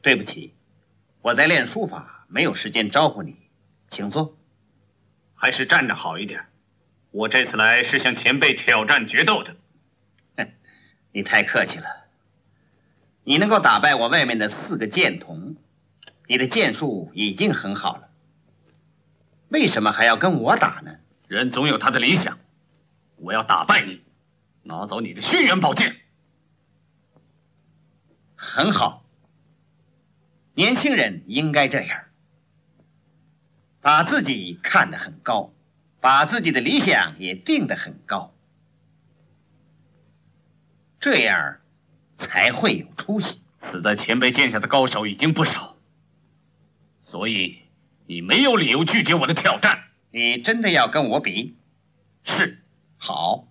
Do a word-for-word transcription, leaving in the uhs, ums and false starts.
对不起，我在练书法，没有时间招呼你，请坐。 还是站着好一点。我这次来是向前辈挑战决斗的。 哼，你太客气了。你能够打败我外面的四个剑童，你的剑术已经很好了。为什么还要跟我打呢？ 人总有他的理想，我要打败你，拿走你的轩辕宝剑。 很好，年轻人应该这样，把自己看得很高，把自己的理想也定得很高，这样才会有出息。 死在前辈剑下的高手已经不少，所以你没有理由拒绝我的挑战。 你真的要跟我比？ 是。 好，